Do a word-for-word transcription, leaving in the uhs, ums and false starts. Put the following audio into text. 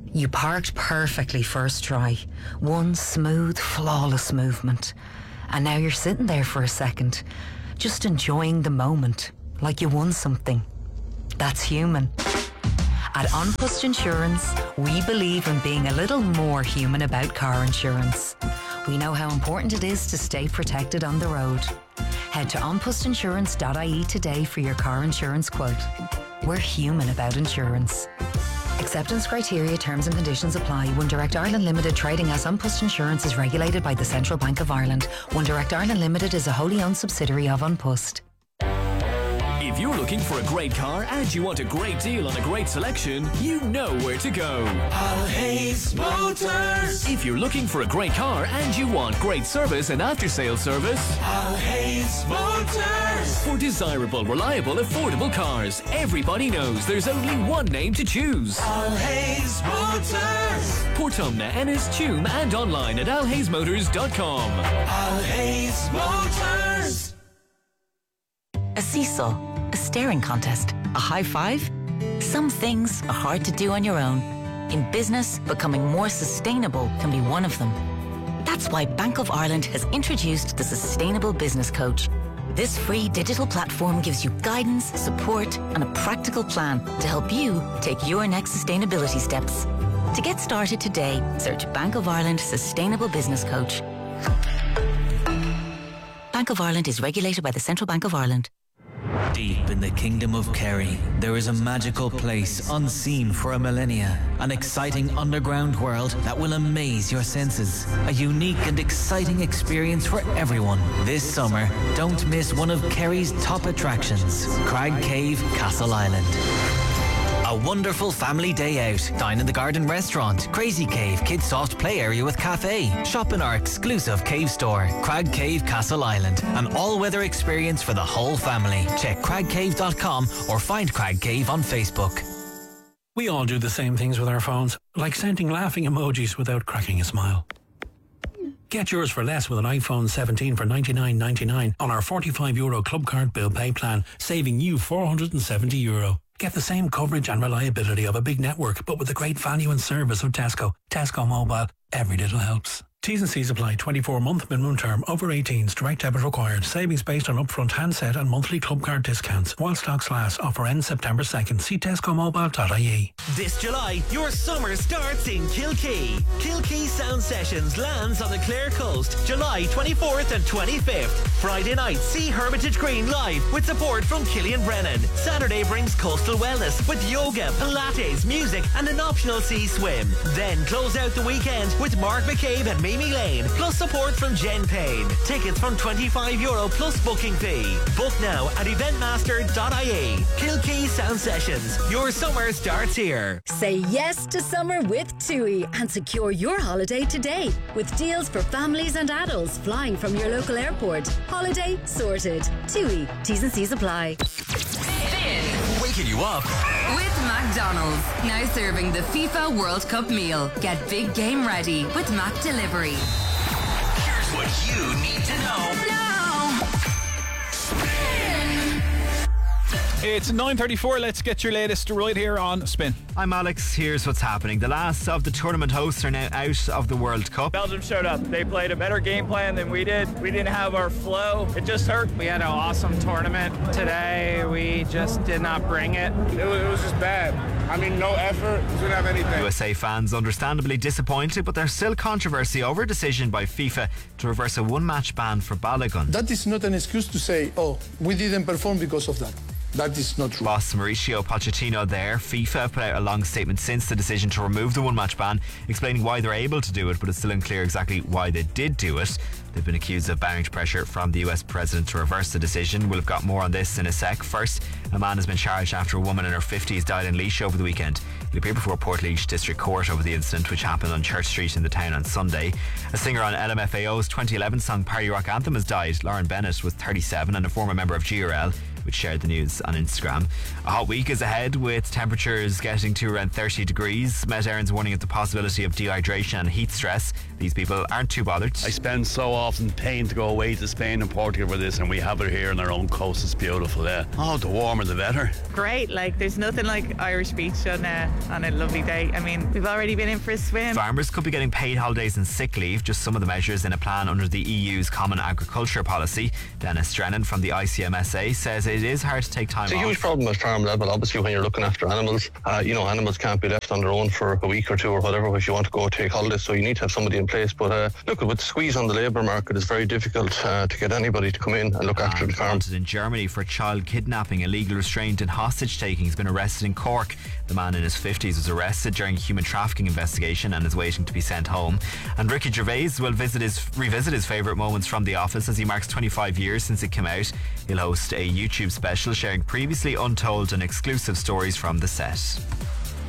You parked perfectly first try. One smooth, flawless movement. And now you're sitting there for a second, just enjoying the moment, like you won something. That's human. At An Post Insurance, we believe in being a little more human about car insurance. We know how important it is to stay protected on the road. Head to an post insurance dot I E today for your car insurance quote. We're human about insurance. Acceptance criteria, terms and conditions apply. One Direct Ireland Limited, trading as An Post Insurance, is regulated by the Central Bank of Ireland. One Direct Ireland Limited is a wholly owned subsidiary of An Post. If you're looking for a great car and you want a great deal on a great selection, you know where to go. Alhays Motors. If you're looking for a great car and you want great service and after-sales service, Alhays Motors. For desirable, reliable, affordable cars, everybody knows there's only one name to choose. Alhays Motors. Portumna, Ennis-Tuam and online at alhays motors dot com. Alhays Motors. A seesaw, a staring contest, a high five? Some things are hard to do on your own. In business, becoming more sustainable can be one of them. That's why Bank of Ireland has introduced the Sustainable Business Coach. This free digital platform gives you guidance, support, and a practical plan to help you take your next sustainability steps. To get started today, search Bank of Ireland Sustainable Business Coach. Bank of Ireland is regulated by the Central Bank of Ireland. Deep in the kingdom of Kerry, there is a magical place unseen for a millennia. An exciting underground world that will amaze your senses. A unique and exciting experience for everyone. This summer, don't miss one of Kerry's top attractions, Crag Cave Castle Island. A wonderful family day out. Dine in the Garden Restaurant, Crazy Cave, Kids Soft Play Area with cafe. Shop in our exclusive cave store, Crag Cave Castle Island. An all-weather experience for the whole family. Check crag cave dot com or find Crag Cave on Facebook. We all do the same things with our phones, like sending laughing emojis without cracking a smile. Get yours for less with an iPhone seventeen for ninety-nine ninety-nine on our forty-five euro Club Card Bill Pay plan, saving you four hundred seventy euro. Get the same coverage and reliability of a big network, but with the great value and service of Tesco. Tesco Mobile. Every little helps. T's and C's apply. twenty-four month minimum term. Over eighteens. Direct debit required. Savings based on upfront handset and monthly club card discounts. While stocks last. Offer ends September second. See tesco mobile dot I E. This July, your summer starts in Kilkee. Kilkee Sound Sessions lands on the Clare Coast, July twenty-fourth and twenty-fifth. Friday night, see Hermitage Green live with support from Killian Brennan. Saturday brings coastal wellness with yoga, Pilates, music and an optional sea swim. Then close out the weekend with Mark McCabe and Mimi Lane, plus support from Jen Payne. Tickets from twenty-five euro plus booking fee. Book now at eventmaster dot I E. Kilkee Sound Sessions. Your summer starts here. Say yes to summer with TUI and secure your holiday today with deals for families and adults flying from your local airport. Holiday sorted. TUI. T's and C's apply. Waking you up with McDonald's, now serving the FIFA World Cup meal. Get big game ready with Mac Delivery. Here's what you need to know. No. It's nine thirty-four. Let's get your latest right here on Spin. I'm Alex. Here's what's happening. The last of the tournament hosts are now out of the World Cup. Belgium showed up. They played a better game plan than we did. We didn't have our flow. It just hurt. We had an awesome tournament today. We just did not bring it. It was, it was just bad. I mean, no effort. We didn't have anything. U S A fans understandably disappointed, but there's still controversy over a decision by FIFA to reverse a one-match ban for Balogun. That is not an excuse to say, oh, we didn't perform because of that. That is not true. Boss Mauricio Pochettino there. FIFA have put out a long statement since the decision to remove the one-match ban, explaining why they're able to do it, but it's still unclear exactly why they did do it. They've been accused of bowing to pressure from the U S president to reverse the decision. We'll have got more on this in a sec. First, a man has been charged after a woman in her fifties died in Laois over the weekend. He'll appear before Portlaoise District Court over the incident, which happened on Church Street in the town on Sunday. A singer on L M F A O's twenty eleven song Party Rock Anthem has died. Lauren Bennett was thirty-seven and a former member of G R L. which shared the news on Instagram. A hot week is ahead, with temperatures getting to around thirty degrees. Met Éireann's warning of the possibility of dehydration and heat stress. These people aren't too bothered. I spend so often paying to go away to Spain and Portugal for this, and we have it here on our own coast. It's beautiful, yeah. Oh, the warmer the better. Great, like there's nothing like Irish beach on a, on a lovely day. I mean, we've already been in for a swim. Farmers could be getting paid holidays and sick leave, just some of the measures in a plan under the E U's Common Agriculture Policy. Dennis Drennan from the I C M S A says it is hard to take time off. It's a huge problem at farm level, obviously, when you're looking after animals. Uh, you know, animals can't be left on their own for a week or two or whatever if you want to go take holidays, so you need to have somebody in place. But uh, look, with the squeeze on the labour market, it's very difficult uh, to get anybody to come in and look after the farm. Wanted in Germany for child kidnapping, illegal restraint and hostage taking. He's been arrested in Cork. The man in his fifties was arrested during a human trafficking investigation and is waiting to be sent home. And Ricky Gervais will visit his revisit his favourite moments from The Office as he marks twenty-five years since it came out. He'll host a YouTube special sharing previously untold and exclusive stories from the set.